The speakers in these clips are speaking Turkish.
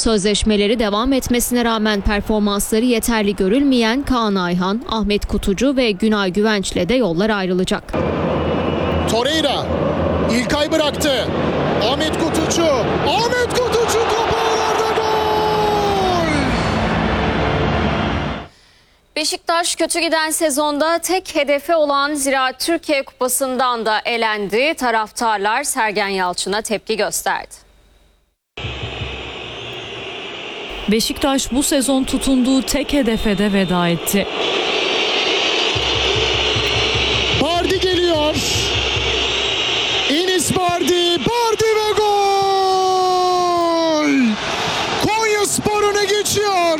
Sözleşmeleri devam etmesine rağmen performansları yeterli görülmeyen Kaan Ayhan, Ahmet Kutucu ve Günay Güvenç'le de yollar ayrılacak. Torreira, İlkay bıraktı. Ahmet Kutucu topu ağlarda, gol! Beşiktaş kötü giden sezonda tek hedefi olan Ziraat Türkiye Kupası'ndan da elendi. Taraftarlar Sergen Yalçın'a tepki gösterdi. Beşiktaş bu sezon tutunduğu tek hedefe de veda etti. Bardi geliyor. Enis Bardi ve gol! Konyaspor öne geçiyor.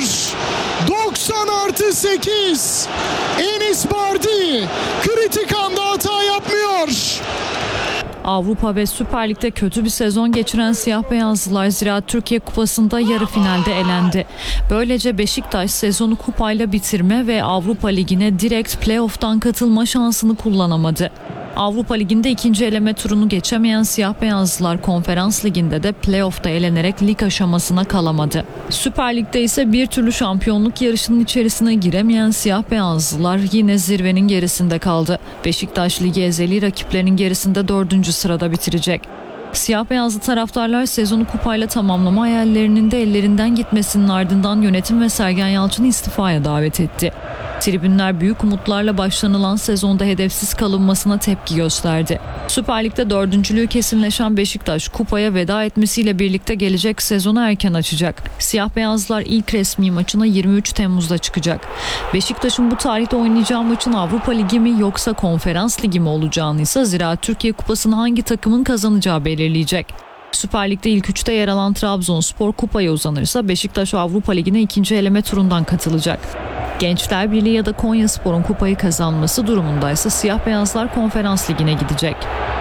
90+8. Enis Bardi kritik anda hata yapmıyor. Avrupa ve Süper Lig'de kötü bir sezon geçiren siyah beyazlılar Ziraat Türkiye Kupası'nda yarı finalde elendi. Böylece Beşiktaş sezonu kupayla bitirme ve Avrupa Ligi'ne direkt playoff'tan katılma şansını kullanamadı. Avrupa Ligi'nde ikinci eleme turunu geçemeyen siyah beyazlılar Konferans Ligi'nde de playoff'ta elenerek lig aşamasına kalamadı. Süper Lig'de ise bir türlü şampiyonluk yarışının içerisine giremeyen siyah beyazlılar yine zirvenin gerisinde kaldı. Beşiktaş ligi ezeli rakiplerinin gerisinde 4. sırada bitirecek. Siyah beyazlı taraftarlar sezonu kupayla tamamlama hayallerinin de ellerinden gitmesinin ardından yönetim ve Sergen Yalçın'ı istifaya davet etti. Tribünler büyük umutlarla başlanılan sezonda hedefsiz kalınmasına tepki gösterdi. Süper Lig'de dördüncülüğü kesinleşen Beşiktaş kupaya veda etmesiyle birlikte gelecek sezonu erken açacak. Siyah beyazlar ilk resmi maçına 23 Temmuz'da çıkacak. Beşiktaş'ın bu tarihte oynayacağı maçın Avrupa Ligi mi yoksa Konferans Ligi mi olacağını ise Ziraat Türkiye Kupası'nı hangi takımın kazanacağı belirleyecek. Süper Lig'de ilk 3'te yer alan Trabzonspor kupaya uzanırsa Beşiktaş Avrupa Ligi'ne ikinci eleme turundan katılacak. Gençler Birliği ya da Konyaspor'un kupayı kazanması durumundaysa siyah beyazlar Konferans Ligi'ne gidecek.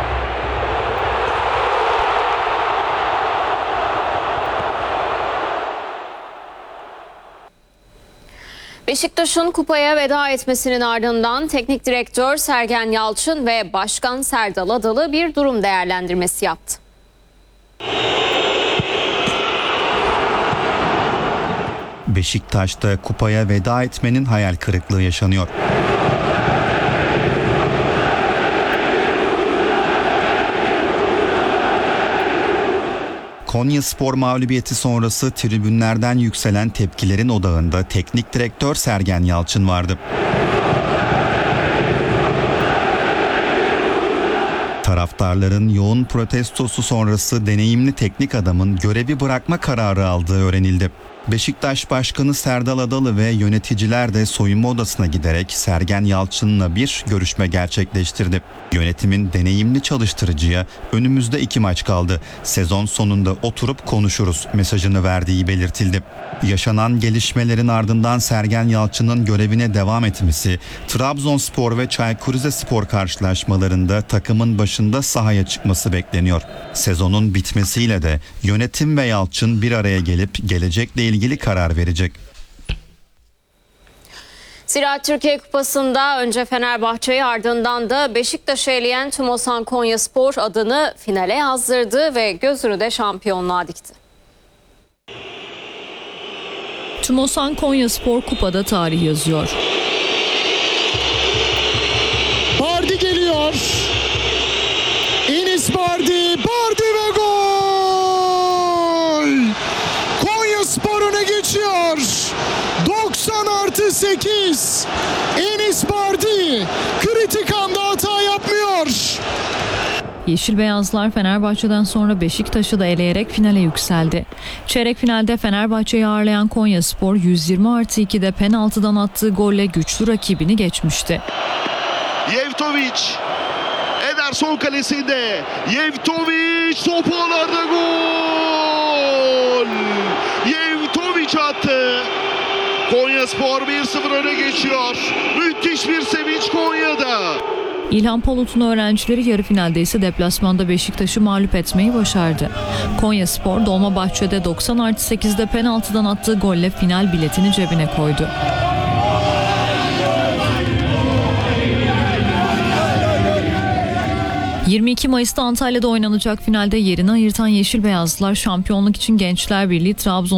Beşiktaş'ın kupaya veda etmesinin ardından teknik direktör Sergen Yalçın ve Başkan Serdal Adalı bir durum değerlendirmesi yaptı. Beşiktaş'ta kupaya veda etmenin hayal kırıklığı yaşanıyor. Konyaspor mağlubiyeti sonrası tribünlerden yükselen tepkilerin odağında teknik direktör Sergen Yalçın vardı. Taraftarların yoğun protestosu sonrası deneyimli teknik adamın görevi bırakma kararı aldığı öğrenildi. Beşiktaş Başkanı Serdal Adalı ve yöneticiler de soyunma odasına giderek Sergen Yalçın'la bir görüşme gerçekleştirdi. Yönetimin deneyimli çalıştırıcıya önümüzde 2 maç kaldı. Sezon sonunda oturup konuşuruz mesajını verdiği belirtildi. Yaşanan gelişmelerin ardından Sergen Yalçın'ın görevine devam etmesi, Trabzonspor ve Çaykur Rizespor karşılaşmalarında takımın başında sahaya çıkması bekleniyor. Sezonun bitmesiyle de yönetim ve Yalçın bir araya gelip gelecekle ilgili karar verecek. Ziraat Türkiye Kupası'nda önce Fenerbahçe'yi ardından da Beşiktaş'ı eleyen Tumosan Konyaspor adını finale yazdırdı ve gözünü de şampiyonluğa dikti. Tumosan Konyaspor kupada tarih yazıyor. Bardi geliyor. Enis Bardi ve gol! Konyaspor öne geçiyor. 90+8. Enis Bardi kritik anda hata yapmıyor. Yeşil Beyazlar Fenerbahçe'den sonra Beşiktaş'ı da eleyerek finale yükseldi. Çeyrek finalde Fenerbahçe'yi ağırlayan Konyaspor 120+2'de penaltıdan attığı golle güçlü rakibini geçmişti. Yevtovic, Ederson kalesinde. Yevtovic topu ağlarda, gol! Yevtovic attı. Konyaspor 1-0 öne geçiyor. Müthiş bir sevinç Konya'da. İlhan Palut'un öğrencileri yarı finalde ise deplasmanda Beşiktaş'ı mağlup etmeyi başardı. Konyaspor Dolmabahçe'de 90+8'de penaltıdan attığı golle final biletini cebine koydu. 22 Mayıs'ta Antalya'da oynanacak finalde yerini ayırtan Yeşil Beyazlılar şampiyonluk için Gençler Birliği Trabzon